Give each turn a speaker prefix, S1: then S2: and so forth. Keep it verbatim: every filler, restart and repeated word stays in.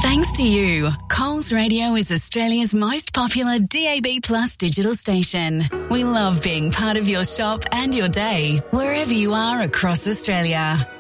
S1: Thanks to you, Coles Radio is Australia's most popular D A B Plus digital station. We love being part of your shop and your day, wherever you are across Australia.